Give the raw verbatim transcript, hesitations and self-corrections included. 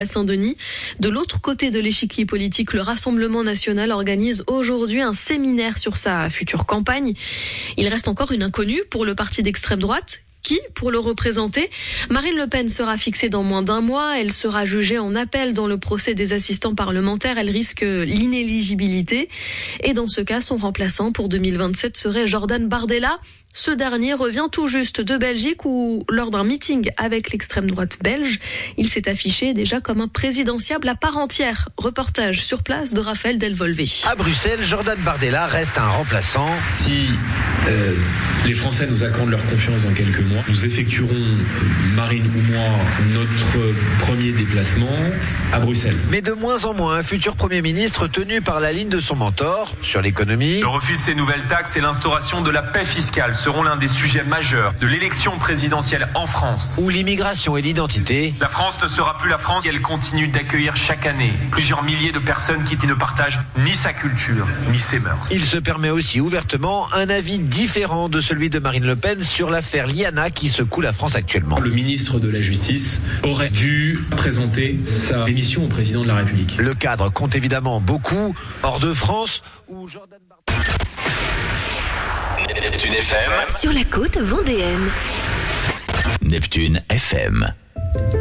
à Saint-Denis. De l'autre côté de l'échiquier politique, le Rassemblement national organise aujourd'hui un séminaire sur sa future campagne. Il reste encore une inconnue pour le parti d'extrême droite. Qui pour le représenter? Marine Le Pen sera fixée dans moins d'un mois. Elle sera jugée en appel dans le procès des assistants parlementaires. Elle risque l'inéligibilité. Et dans ce cas, son remplaçant pour deux mille vingt-sept serait Jordan Bardella. Ce dernier revient tout juste de Belgique où, lors d'un meeting avec l'extrême droite belge, il s'est affiché déjà comme un présidentiable à part entière. Reportage sur place de Raphaël Delvolvé. À Bruxelles, Jordan Bardella reste un remplaçant. Si euh, les Français nous accordent leur confiance dans quelques mois, nous effectuerons, euh, Marine ou moi, notre premier déplacement à Bruxelles. Mais de moins en moins, un futur Premier ministre tenu par la ligne de son mentor sur l'économie. Le refus de ces nouvelles taxes et l'instauration de la paix fiscale seront l'un des sujets majeurs de l'élection présidentielle en France. Ou l'immigration et l'identité. La France ne sera plus la France si elle continue d'accueillir chaque année plusieurs milliers de personnes qui ne partagent ni sa culture, ni ses mœurs. Il se permet aussi ouvertement un avis différent de celui de Marine Le Pen sur l'affaire Liana qui secoue la France actuellement. Le ministre de la Justice aurait dû présenter sa démission au président de la République. Le cadre compte évidemment beaucoup, hors de France, où Jordan Bardella... Neptune F M sur la côte vendéenne. Neptune F M.